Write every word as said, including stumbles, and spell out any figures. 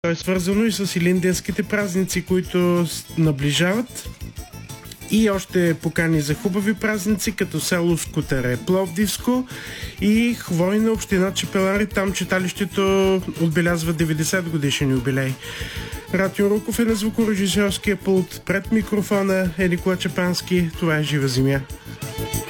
То е свързано и с илинденските празници, които наближават. И още покани за хубави празници, като село Скутере, Пловдивско и Хвойна, община Чепелари. Там читалището отбелязва деветдесет годишен юбилей. Ратио Руков е на звукорежисьорския пулт. Пред микрофона е Никола Чапански. Това е Жива земя.